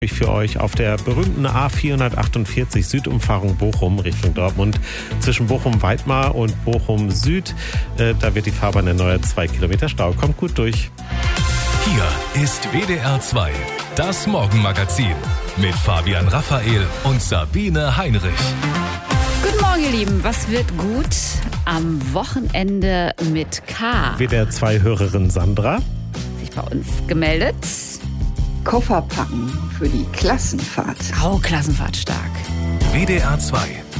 Für euch auf der berühmten A448 Südumfahrung Bochum Richtung Dortmund. Zwischen Bochum-Weidmar und Bochum-Süd, da wird die Fahrbahn erneuert. 2 Kilometer Stau. Kommt gut durch. Hier ist WDR 2, das Morgenmagazin mit Fabian Raphael und Sabine Heinrich. Guten Morgen, ihr Lieben. Was wird gut am Wochenende mit K? WDR 2 Hörerin Sandra Sich bei uns gemeldet. Koffer packen für die Klassenfahrt. Oh, Klassenfahrt stark. WDR 2.